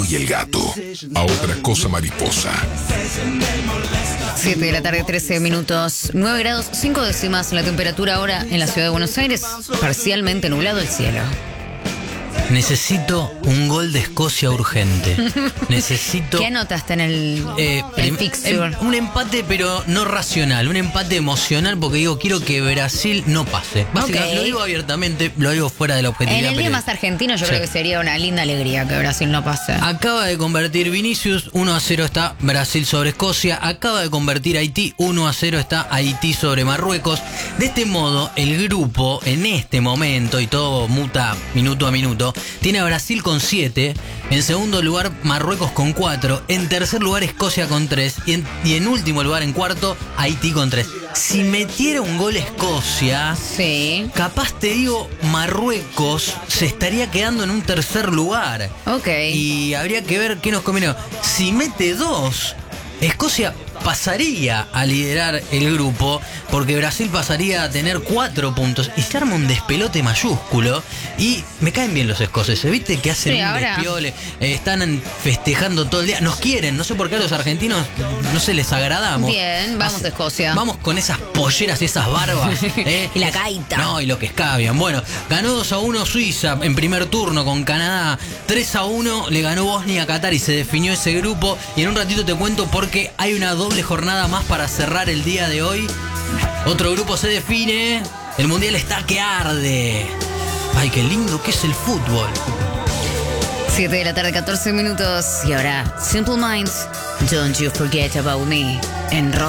y el gato. A otra cosa mariposa. 7 de la tarde, 13 minutos, 9 grados, 5 décimas la temperatura ahora en la ciudad de Buenos Aires. Parcialmente nublado el cielo. Necesito un gol de Escocia urgente. Necesito... ¿Qué anotaste en el fixture? Un empate, pero no racional. Un empate emocional, porque digo, quiero que Brasil no pase. Básicamente, lo digo abiertamente, lo digo fuera de la objetividad. En el día más argentino yo creo que sería una linda alegría que Brasil no pase. Acaba de convertir Vinicius, 1-0 está Brasil sobre Escocia. Acaba de convertir Haití, 1-0 está Haití sobre Marruecos. De este modo, el grupo, en este momento, y todo muta minuto a minuto, tiene a Brasil con 7, en segundo lugar Marruecos con 4, en tercer lugar Escocia con 3 y en último lugar, en cuarto, Haití con 3. Si metiera un gol Escocia, sí, capaz te digo, Marruecos se estaría quedando en un tercer lugar. Ok. Y habría que ver qué nos conviene. Si mete 2, Escocia pasaría a liderar el grupo, porque Brasil pasaría a tener 4 puntos y se arma un despelote mayúsculo. Y me caen bien los escoceses, ¿viste? Que hacen un despiole, están festejando todo el día, nos quieren, no sé por qué a los argentinos no se les agradamos. Bien, vamos a Escocia. Vamos con esas polleras y esas barbas. Y la gaita. No, y lo que escabian. Bueno, ganó 2-1 Suiza en primer turno con Canadá. 3-1 le ganó Bosnia a Qatar y se definió ese grupo. Y en un ratito te cuento porque hay una doble jornada más para cerrar el día de hoy. Otro grupo se define. El mundial está que arde. Ay, qué lindo que es el fútbol. 7 de la tarde, 14 minutos. Y ahora, Simple Minds, Don't You Forget About Me. En